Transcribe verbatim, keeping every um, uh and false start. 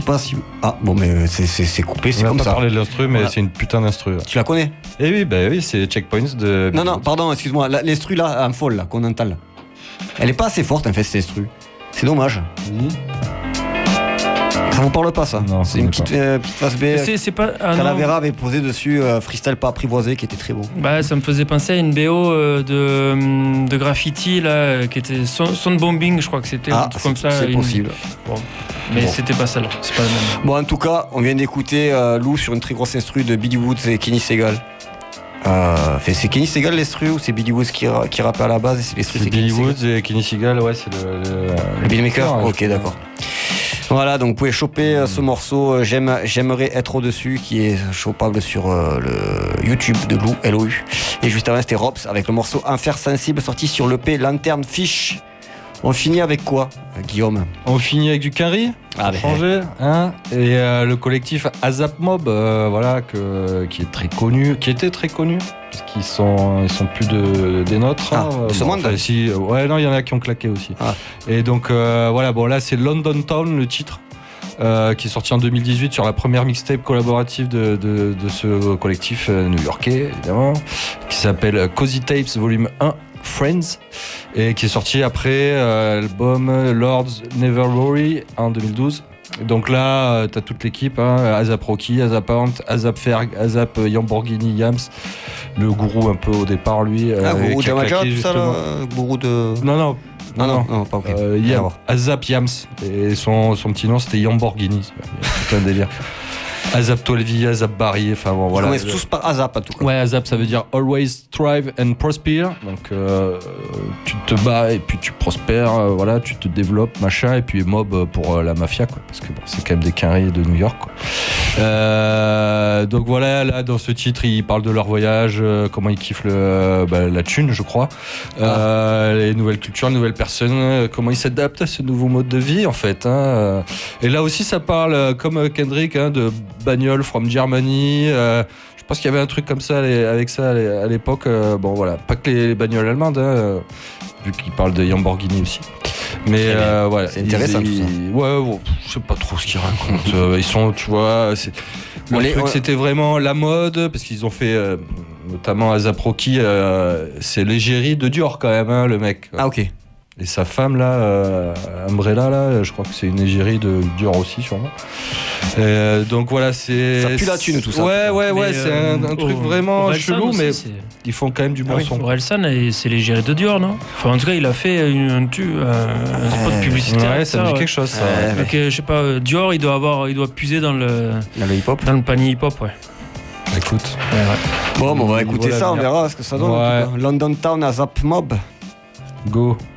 pas si... Ah, bon, mais c'est, c'est, c'est coupé, c'est on comme ça. On ça. va pas parler de l'instru, mais voilà. C'est une putain d'instru. Là. Tu la connais? Eh oui, bah oui, c'est Checkpoints de... Non, non, pardon, excuse-moi. La, l'instru, là, en folle, là, qu'on entend, là. Elle est pas assez forte, en fait, cette instru. C'est dommage. Mmh. Ça vous parle pas, ça? Non, c'est une petite, euh, petite face B. C'est, c'est pas... Ah, Calavera avait posé dessus euh, Freestyle pas apprivoisé, qui était très beau. Bah, ça me faisait penser à une B O euh, de, de Graffiti, là, qui était Soundbombing, je crois que c'était. Ah, un truc comme ça. C'est une... possible. Bon. Mais bon. C'était pas celle-là, c'est pas la même. Bon, en tout cas, on vient d'écouter euh, Lou sur une très grosse instru de Billy Woods et Kenny Segal. Euh, c'est Kenny Segal l'instru ou c'est Billy Woods qui, qui rappait à la base et c'est l'instru, c'est, c'est Billy Kenny Woods et Kenny Segal, ouais, c'est le... Le, le beatmaker. ouais, ok, d'accord. Voilà, donc vous pouvez choper mmh. ce morceau euh, J'aime, J'aimerais être au-dessus qui est chopable sur euh, le YouTube de Lou, L O U. Et juste avant, c'était Rops avec le morceau Enfer Sensible sorti sur l'E P Lanterne Fish. On finit avec quoi, Guillaume? On finit avec du Carry, ah, changer, hein, et euh, le collectif Azap Mob, euh, voilà, que, qui est très connu, qui était très connu, parce qu'ils sont, ils sont plus de, des nôtres. Ah, hein, bon, enfin, si, ouais, non, il y en a qui ont claqué aussi. Ah. Et donc euh, voilà, bon là c'est London Town le titre. Euh, qui est sorti en deux mille dix-huit sur la première mixtape collaborative de, de, de ce collectif euh, new-yorkais, évidemment, qui s'appelle Cozy Tapes Volume un, Friends, et qui est sorti après euh, l'album Lords Never Worry en deux mille douze. Et donc là, euh, t'as toute l'équipe, hein, Azap Rocky, Azap Ant, Azap Ferg, Azap Lamborghini Yams, le gourou un peu au départ, lui. Ah, euh, gourou Jamaja, tout ça, là, gourou de... Non, non. Non, non, non, pas ok. Euh, Yam, Azap Yams. Et son, son petit nom, c'était Lamborghini. C'est un délire. Azap Tolvi, Azap Barry, enfin bon, voilà. On commence tous par Azap, en tout cas. Ouais, Azap, ça veut dire Always Thrive and Prosper. Donc, euh, tu te bats et puis tu prospères, euh, voilà, tu te développes, machin. Et puis Mob pour euh, la mafia, quoi. Parce que bon, c'est quand même des quinries de New York, quoi. Euh, donc voilà, là, dans ce titre, ils parlent de leur voyage, euh, comment ils kiffent le, bah, la thune, je crois. Euh, ah. Les nouvelles cultures, les nouvelles personnes, euh, comment ils s'adaptent à ce nouveau mode de vie, en fait. Hein. Et là aussi, ça parle, euh, comme Kendrick, hein, de bagnole from Germany. Euh, je pense qu'il y avait un truc comme ça avec ça à l'époque. Euh, bon, voilà, pas que les bagnoles allemandes, hein, vu qu'il parle de Lamborghini aussi. Mais euh, voilà, c'est intéressant ils, tout ça. Ouais, bon, je sais pas trop ce qu'ils racontent. euh, ils sont, tu vois, c'est, le les, truc on... c'était vraiment la mode parce qu'ils ont fait, euh, notamment Azap Rocky, euh, c'est l'égérie de Dior quand même, hein, le mec. Ah ok. Et sa femme là, euh, Umbrella là, je crois que c'est une égérie de Dior aussi sûrement. Euh, donc voilà, c'est. Ça pue la thune tout ça. Ouais, ouais, ouais, mais c'est euh, un, un truc au, vraiment au chelou, aussi, mais c'est... ils font quand même du bon ah oui, son. Orelsan, c'est l'égérie de Dior, non? Enfin, en tout cas, il a fait une, un, un, un spot ouais, publicitaire. Ouais, ça me dit ouais. quelque chose. Ça. Ouais, donc, ouais. je sais pas, Dior, il doit avoir, il doit puiser dans le, dans le hip-hop, dans le panier hip-hop, ouais. Écoute. Ouais, ouais. Bon, bon, on va écouter voilà, ça, on bien. verra ce que ça donne. Ouais. London Town, Azap Mob. Go.